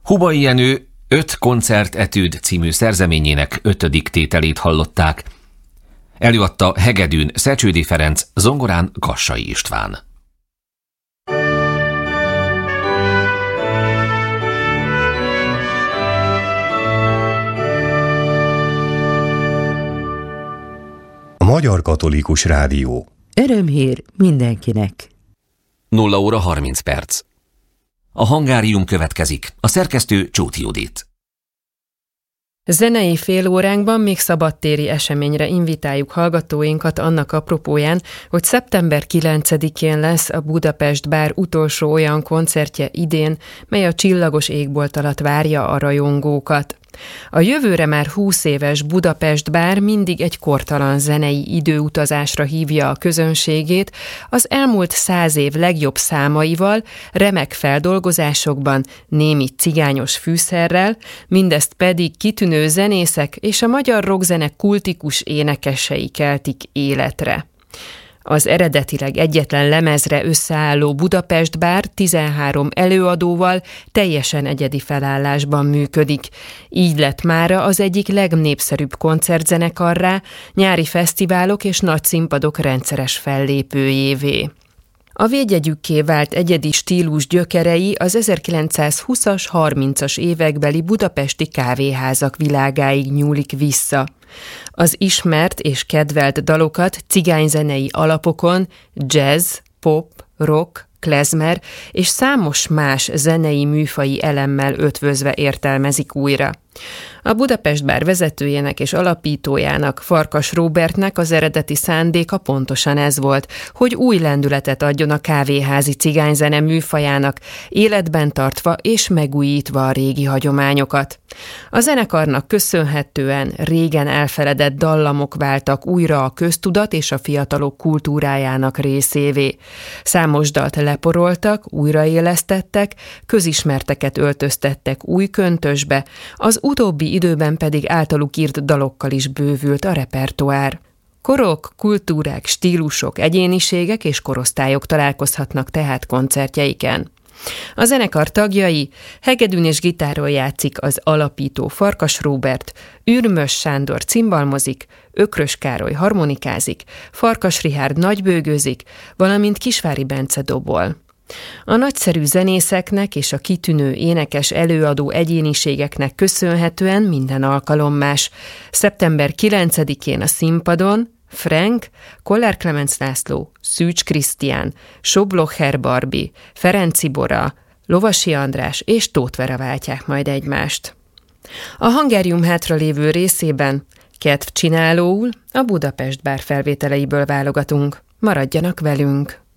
Hubay Jenő 5 koncertetűd című szerzeményének 5. tételét hallották. Előadta hegedűn Szecsődi Ferenc, zongorán Kassai István. A Magyar Katolikus Rádió. Örömhír mindenkinek. 0 óra 30 perc. A hangárium következik. A szerkesztő Csóti Judit. Zenei félóránkban még szabadtéri eseményre invitáljuk hallgatóinkat annak apropóján, hogy szeptember 9-én lesz a Budapest Bár utolsó olyan koncertje idén, mely a csillagos égbolt alatt várja a rajongókat. A jövőre már 20 éves Budapest Bár mindig egy kortalan zenei időutazásra hívja a közönségét, az elmúlt 100 év legjobb számaival, remek feldolgozásokban, némi cigányos fűszerrel, mindezt pedig kitűnő zenészek és a magyar rockzene kultikus énekesei keltik életre. Az eredetileg egyetlen lemezre összeálló Budapest Bár 13 előadóval teljesen egyedi felállásban működik. Így lett mára az egyik legnépszerűbb koncertzenekarrá, nyári fesztiválok és nagy színpadok rendszeres fellépőjévé. A védjegyükké vált egyedi stílus gyökerei az 1920-as, 30-as évekbeli budapesti kávéházak világáig nyúlik vissza. Az ismert és kedvelt dalokat cigányzenei alapokon jazz, pop, rock, klezmer és számos más zenei műfaji elemmel ötvözve értelmezik újra. A Budapest Bár vezetőjének és alapítójának, Farkas Róbertnek az eredeti szándéka pontosan ez volt, hogy új lendületet adjon a kávéházi cigányzene műfajának, életben tartva és megújítva a régi hagyományokat. A zenekarnak köszönhetően régen elfeledett dallamok váltak újra a köztudat és a fiatalok kultúrájának részévé. Számos dalt leporoltak, újraélesztettek, közismerteket öltöztettek új köntösbe, az utóbbi időben pedig általuk írt dalokkal is bővült a repertoár. Korok, kultúrák, stílusok, egyéniségek és korosztályok találkozhatnak tehát koncertjeiken. A zenekar tagjai: hegedűn és gitáron játszik az alapító Farkas Róbert, Ürmös Sándor cimbalmozik, Ökrös Károly harmonikázik, Farkas Richárd nagybőgőzik, valamint Kisvári Bence dobol. A nagyszerű zenészeknek és a kitűnő énekes előadó egyéniségeknek köszönhetően minden alkalom más. Szeptember 9-én a színpadon Frank, Koller Klemenc László, Szűcs Krisztián, Soblocher Barbi, Ferenci Bora, Lovasi András és Tóth Vera váltják majd egymást. A hangárium hátralévő részében kedvcsinálóul a Budapest Bár felvételeiből válogatunk. Maradjanak velünk!